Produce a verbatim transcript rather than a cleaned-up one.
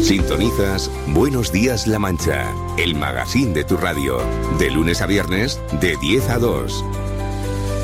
Sintonizas Buenos Días La Mancha, el magazín de tu radio. De lunes a viernes, de diez a dos.